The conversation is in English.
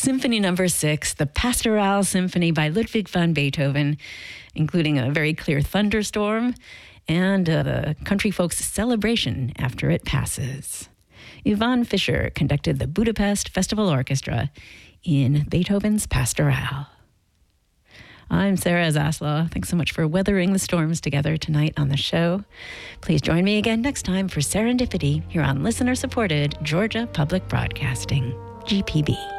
Symphony Number 6, the Pastoral Symphony by Ludwig van Beethoven, including a very clear thunderstorm and the country folks' celebration after it passes. Ivan Fischer conducted the Budapest Festival Orchestra in Beethoven's Pastoral. I'm Sarah Zaslaw. Thanks so much for weathering the storms together tonight on the show. Please join me again next time for Serendipity here on listener-supported Georgia Public Broadcasting, GPB.